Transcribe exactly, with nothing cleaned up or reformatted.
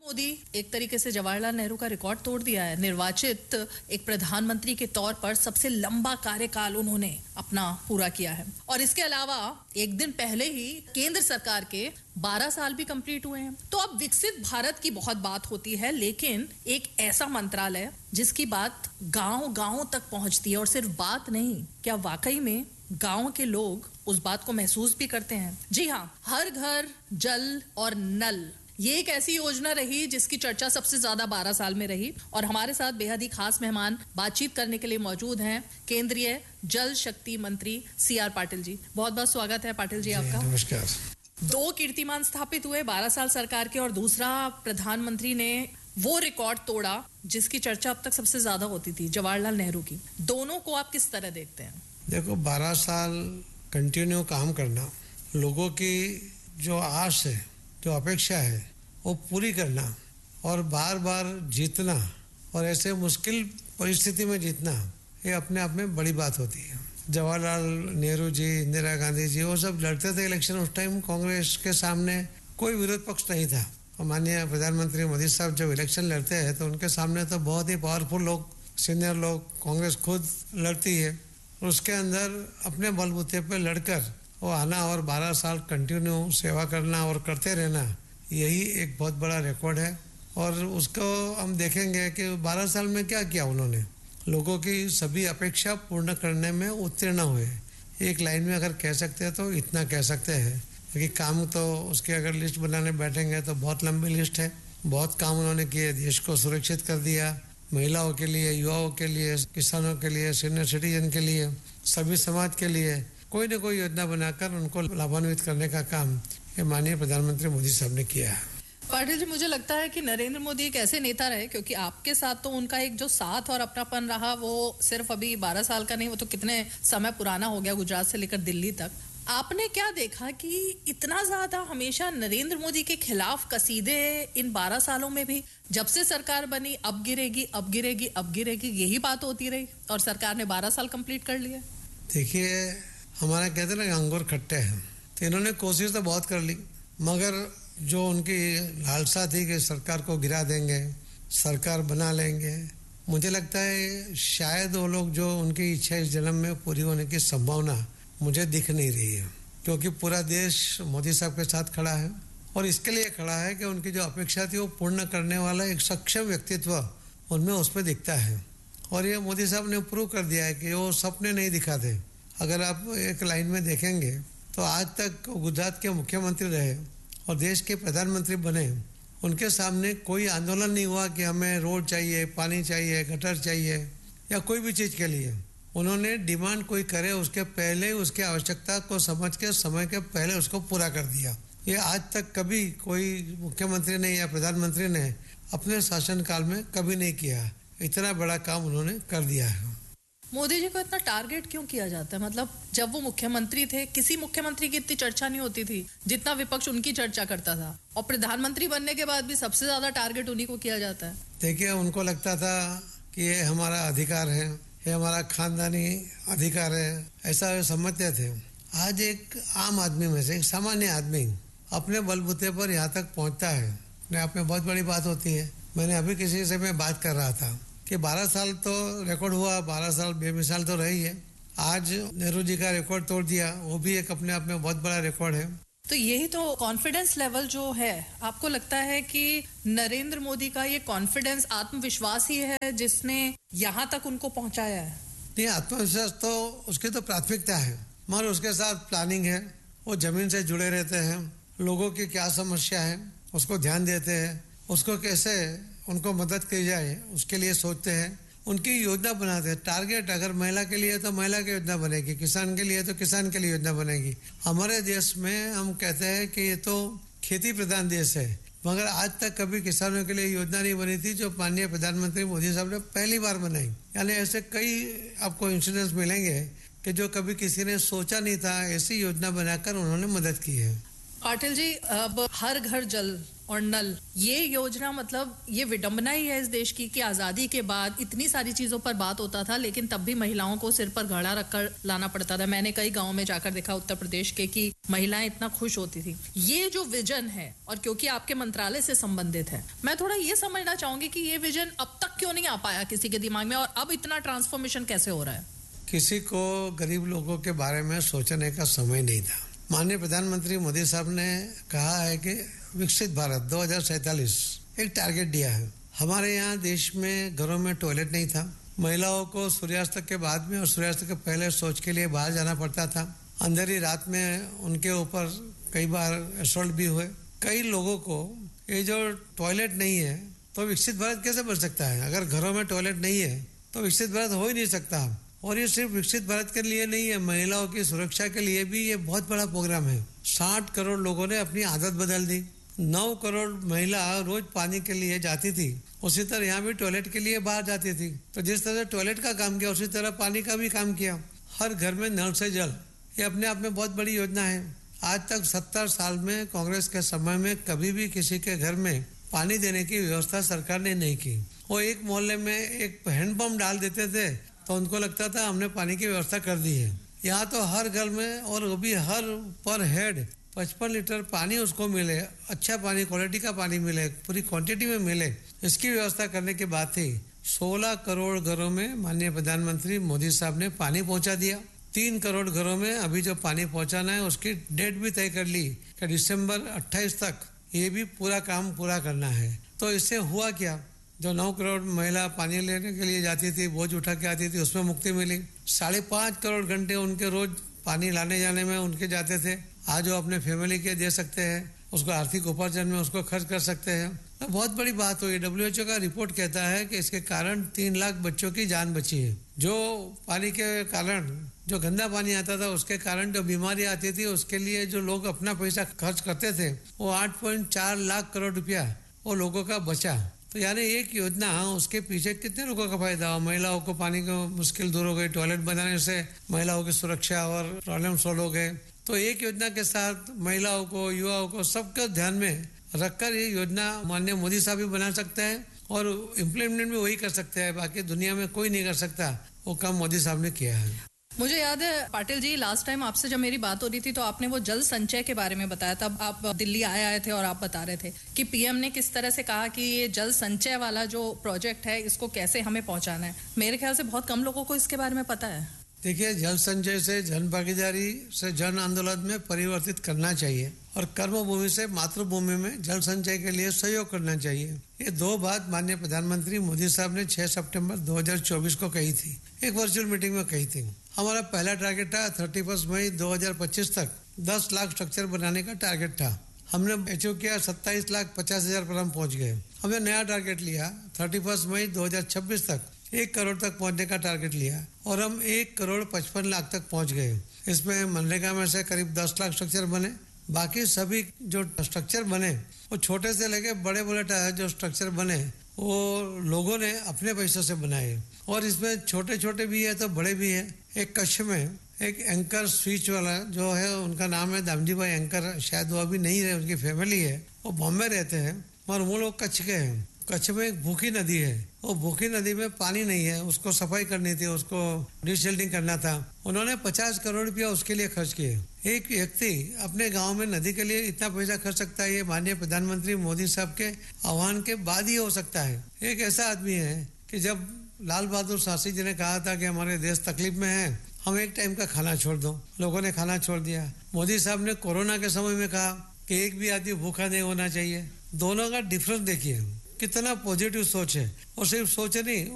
मोदी एक तरीके से जवाहरलाल नेहरू का रिकॉर्ड तोड़ दिया है। निर्वाचित एक प्रधानमंत्री के तौर पर सबसे लंबा कार्यकाल उन्होंने अपना पूरा किया है और इसके अलावा एक दिन पहले ही केंद्र सरकार के बारह साल भी कंप्लीट हुए हैं। तो अब विकसित भारत की बहुत बात होती है, लेकिन एक ऐसा मंत्रालय जिसकी बात गांव-गांव तक पहुंचती है और सिर्फ बात नहीं, क्या वाकई में गांव के लोग उस बात को महसूस भी करते हैं? जी हां, हर घर जल और नल ये एक ऐसी योजना रही जिसकी चर्चा सबसे ज्यादा बारह साल में रही और हमारे साथ बेहद ही खास मेहमान बातचीत करने के लिए मौजूद हैं केंद्रीय जल शक्ति मंत्री सी आर पाटिल जी। बहुत बहुत स्वागत है पाटिल जी आपका। नमस्कार। दो कीर्तिमान स्थापित हुए बारह साल सरकार के और दूसरा प्रधानमंत्री ने वो रिकॉर्ड तोड़ा जिसकी चर्चा अब तक सबसे ज्यादा होती थी, जवाहरलाल नेहरू की। दोनों को आप किस तरह देखते हैं? देखो, बारह साल कंटिन्यू काम करना, लोगों की जो आस है, जो अपेक्षा है, वो पूरी करना और बार बार जीतना और ऐसे मुश्किल परिस्थिति में जीतना, ये अपने आप में बड़ी बात होती है। जवाहरलाल नेहरू जी, इंदिरा गांधी जी, वो सब लड़ते थे इलेक्शन। उस टाइम कांग्रेस के सामने कोई विरोध पक्ष नहीं था। माननीय प्रधानमंत्री मोदी साहब जब इलेक्शन लड़ते हैं तो उनके सामने तो बहुत ही पावरफुल लोग, सीनियर लोग, कांग्रेस खुद लड़ती है। उसके अंदर अपने बलबूते पे लड़कर वो आना और बारह साल कंटिन्यू सेवा करना और करते रहना, यही एक बहुत बड़ा रिकॉर्ड है। और उसको हम देखेंगे कि बारह साल में क्या किया उन्होंने। लोगों की सभी अपेक्षा पूर्ण करने में उत्तीर्ण हुए। एक लाइन में अगर कह सकते हैं तो इतना कह सकते हैं कि काम तो उसके अगर लिस्ट बनाने बैठेंगे तो बहुत लंबी लिस्ट है। बहुत काम उन्होंने किए, देश को सुरक्षित कर दिया, महिलाओं के लिए, युवाओं के लिए, किसानों के लिए, सीनियर सिटीजन के लिए, सभी समाज के लिए कोई न कोई योजना बनाकर उनको लाभान्वित करने का काम ये माननीय प्रधानमंत्री मोदी साहब ने किया है। पाटिल जी, मुझे लगता है कि नरेंद्र मोदी एक ऐसे नेता रहे, क्योंकि आपके साथ तो उनका एक जो साथ और अपनापन रहा वो सिर्फ अभी बारह साल का नहीं, वो तो कितने समय पुराना हो गया, गुजरात से लेकर दिल्ली तक। आपने क्या देखा कि इतना ज्यादा हमेशा नरेंद्र मोदी के खिलाफ कसीदे इन बारह सालों में भी, जब से सरकार बनी अब गिरेगी अब गिरेगी अब गिरेगी, यही बात होती रही और सरकार ने बारह साल कंप्लीट कर लिए? देखिए, हमारा कहते हैं ना अंगूर खट्टे हैं, तो इन्होंने कोशिश तो बहुत कर ली, मगर जो उनकी लालसा थी कि सरकार को गिरा देंगे, सरकार बना लेंगे, मुझे लगता है शायद वो लोग जो उनकी इच्छा इस जन्म में पूरी होने की संभावना मुझे दिख नहीं रही है। क्योंकि पूरा देश मोदी साहब के साथ खड़ा है और इसके लिए खड़ा है कि उनकी जो अपेक्षा थी वो पूर्ण करने वाला एक सक्षम व्यक्तित्व उनमें उसमें दिखता है। और ये मोदी साहब ने प्रूव कर दिया है कि वो सपने नहीं दिखाते। अगर आप एक लाइन में देखेंगे तो आज तक गुजरात के मुख्यमंत्री रहे और देश के प्रधानमंत्री बने, उनके सामने कोई आंदोलन नहीं हुआ कि हमें रोड चाहिए, पानी चाहिए, गटर चाहिए या कोई भी चीज़ के लिए। उन्होंने डिमांड कोई करे उसके पहले उसकी आवश्यकता को समझ के समय के पहले उसको पूरा कर दिया। ये आज तक कभी कोई मुख्यमंत्री ने या प्रधानमंत्री ने अपने शासनकाल में कभी नहीं किया। इतना बड़ा काम उन्होंने कर दिया है। मोदी जी को इतना टारगेट क्यों किया जाता है? मतलब जब वो मुख्यमंत्री थे किसी मुख्यमंत्री की इतनी चर्चा नहीं होती थी जितना विपक्ष उनकी चर्चा करता था, और प्रधानमंत्री बनने के बाद भी सबसे ज्यादा टारगेट उन्हीं को किया जाता है। देखिए, उनको लगता था कि ये हमारा अधिकार है, ये हमारा खानदानी अधिकार है, ऐसा वे समझते थे। आज एक आम आदमी में से एक सामान्य आदमी अपने बलबूते पर यहाँ तक पहुँचता है, अपने आप में बहुत बड़ी बात होती है। मैंने अभी किसी से मैं बात कर रहा था कि बारह साल तो रिकॉर्ड हुआ, बारह साल बेमिसाल तो रही है। आज नेहरू जी का रिकॉर्ड तोड़ दिया, वो भी एक अपने आप में बहुत बड़ा रिकॉर्ड है। तो यही तो कॉन्फिडेंस लेवल जो है, आपको लगता है कि नरेंद्र मोदी का ये कॉन्फिडेंस, आत्मविश्वास ही है जिसने यहाँ तक उनको पहुँचाया है? नहीं, आत्मविश्वास तो उसकी तो प्राथमिकता है, मगर उसके साथ प्लानिंग है। वो जमीन से जुड़े रहते हैं, लोगों की क्या समस्या है उसको ध्यान देते हैं, उसको कैसे उनको मदद की जाए उसके लिए सोचते हैं, उनकी योजना बनाते हैं। टारगेट अगर महिला के लिए तो महिला की योजना बनेगी, किसान के लिए तो किसान के लिए योजना बनेगी। हमारे देश में हम कहते हैं कि ये तो खेती प्रधान देश है, मगर आज तक कभी किसानों के लिए योजना नहीं बनी थी जो माननीय प्रधानमंत्री मोदी साहब ने पहली बार बनाई। यानी ऐसे कई आपको इंसिडेंट्स मिलेंगे कि जो कभी किसी ने सोचा नहीं था, ऐसी योजना बनाकर उन्होंने मदद की है। पाटिल जी, अब हर घर जल और नल, ये योजना मतलब ये विडंबना ही है इस देश की कि आजादी के बाद इतनी सारी चीजों पर बात होता था लेकिन तब भी महिलाओं को सिर पर घड़ा रखकर लाना पड़ता था। मैंने कई गांवों में जाकर देखा उत्तर प्रदेश के कि महिलाएं इतना खुश होती थी। ये जो विजन है, और क्योंकि आपके मंत्रालय से संबंधित है, मैं थोड़ा ये समझना चाहूंगी कि ये विजन अब तक क्यों नहीं आ पाया किसी के दिमाग में, और अब इतना ट्रांसफॉर्मेशन कैसे हो रहा है? किसी को गरीब लोगों के बारे में सोचने का समय नहीं था। माननीय प्रधानमंत्री मोदी साहब ने कहा है कि विकसित भारत दो हज़ार सैंतालीस एक टारगेट दिया है। हमारे यहाँ देश में घरों में टॉयलेट नहीं था। महिलाओं को सूर्यास्त के बाद में और सूर्यास्त के पहले शौच के लिए बाहर जाना पड़ता था। अंधेरी रात में उनके ऊपर कई बार असॉल्ट भी हुए। कई लोगों को ये जो टॉयलेट नहीं है तो विकसित भारत कैसे बन सकता है? अगर घरों में टॉयलेट नहीं है तो विकसित भारत हो ही नहीं सकता। और ये सिर्फ विकसित भारत के लिए नहीं है, महिलाओं की सुरक्षा के लिए भी ये बहुत बड़ा प्रोग्राम है। साठ करोड़ लोगों ने अपनी आदत बदल दी। नौ करोड़ महिला रोज पानी के लिए जाती थी, उसी तरह यहाँ भी टॉयलेट के लिए बाहर जाती थी। तो जिस तरह टॉयलेट का काम किया उसी तरह पानी का भी काम किया। हर घर में नल से जल, ये अपने आप में बहुत बड़ी योजना है। आज तक सत्तर साल में कांग्रेस के समय में कभी भी किसी के घर में पानी देने की व्यवस्था सरकार ने नहीं की। वो एक मोहल्ले में एक हैंडपंप डाल देते थे तो उनको लगता था हमने पानी की व्यवस्था कर दी है। यहाँ तो हर घर में, और वो भी हर पर हेड पचपन लीटर पानी उसको मिले, अच्छा पानी, क्वालिटी का पानी मिले, पूरी क्वांटिटी में मिले, इसकी व्यवस्था करने के बाद ही सोलह करोड़ घरों में माननीय प्रधानमंत्री मोदी साहब ने पानी पहुंचा दिया। तीन करोड़ घरों में अभी जो पानी पहुंचाना है उसकी डेट भी तय कर ली कि दिसंबर अट्ठाईस तक ये भी पूरा काम पूरा करना है। तो इससे हुआ क्या? जो नौ करोड़ महिला पानी लेने के लिए जाती थी, बोझ उठा के आती थी, उसमें मुक्ति मिली। साढ़े पाँच करोड़ घंटे उनके रोज पानी लाने जाने में उनके जाते थे। आज वो अपने फैमिली के दे सकते हैं, उसको आर्थिक उपार्जन में उसको खर्च कर सकते हैं। तो बहुत बड़ी बात हुई। डब्ल्यू एच ओ का रिपोर्ट कहता है कि इसके कारण तीन लाख बच्चों की जान बची है। जो पानी के कारण, जो गंदा पानी आता था उसके कारण जो बीमारी आती थी, उसके लिए जो लोग अपना पैसा खर्च करते थे, वो आठ पॉइंट चार लाख करोड़ रुपया वो लोगों का बचा। तो यानी एक योजना, उसके पीछे कितने लोगों का फायदा हुआ। महिलाओं को पानी की मुश्किल दूर हो गई, टॉयलेट बनाने से महिलाओं की सुरक्षा और प्रॉब्लम सोल्व हो गए। तो एक योजना के साथ महिलाओं को, युवाओं को, सबको ध्यान में रखकर ये योजना माननीय मोदी साहब भी बना सकते हैं और इम्प्लीमेंट भी वही कर सकते हैं। बाकी दुनिया में कोई नहीं कर सकता वो काम मोदी साहब ने किया है। मुझे याद है पाटिल जी, लास्ट टाइम आपसे जब मेरी बात हो रही थी तो आपने वो जल संचय के बारे में बताया। तब आप दिल्ली आए आए थे और आप बता रहे थे कि पीएम ने किस तरह से कहा कि ये जल संचय वाला जो प्रोजेक्ट है इसको कैसे हमें पहुंचाना है। मेरे ख्याल से बहुत कम लोगों को इसके बारे में पता है। देखिए, जल संचय से जन भागीदारी से जन आंदोलन में परिवर्तित करना चाहिए और कर्मभूमि से मातृभूमि में जल संचय के लिए सहयोग करना चाहिए। ये दो बात माननीय प्रधानमंत्री मोदी साहब ने छह सितंबर दो हज़ार चौबीस को कही थी, एक वर्चुअल मीटिंग में कही थी। हमारा पहला टारगेट था थर्टी फर्स्ट मई दो हज़ार पच्चीस तक दस लाख स्ट्रक्चर बनाने का टारगेट था। हमने अचीव किया सत्ताईस लाख पचास हजार पर हम पहुंच गए। हमने नया टारगेट लिया थर्टी फर्स्ट मई दो हज़ार छब्बीस तक एक करोड़ तक पहुंचने का टारगेट लिया और हम एक करोड़ पचपन लाख तक पहुंच गए। इसमें मनरेगा में से करीब दस लाख स्ट्रक्चर बने। बाकी सभी जो स्ट्रक्चर बने वो छोटे से लेके बड़े बड़े जो स्ट्रक्चर बने वो लोगों ने अपने पैसों से बनाए और इसमें छोटे छोटे भी है तो बड़े भी है। एक कच्छ में एक एंकर स्विच वाला जो है, उनका नाम है दामजी भाई एंकर, शायद वो अभी नहीं रहे, उनकी फैमिली है, वो बॉम्बे रहते हैं मगर वो लोग कच्छ के हैं। कच्छ में एक भूखी नदी है, वो भूखी नदी में पानी नहीं है, उसको सफाई करनी थी, उसको डिसिल्टिंग करना था। उन्होंने पचास करोड़ रुपया उसके लिए खर्च किए। एक व्यक्ति अपने गांव में नदी के लिए इतना पैसा खर्च सकता है, ये माननीय प्रधानमंत्री मोदी साहब के आह्वान के बाद ही हो सकता है। एक ऐसा आदमी है कि जब लाल बहादुर शास्त्री जी ने कहा था कि हमारे देश तकलीफ में है, हम एक टाइम का खाना छोड़ दो, लोगों ने खाना छोड़ दिया। मोदी साहब ने कोरोना के समय में कहा कि एक भी आदमी भूखा नहीं होना चाहिए। दोनों का डिफरेंस देखिए, कितना पॉजिटिव सोच है। और सिर्फ सोच नहीं,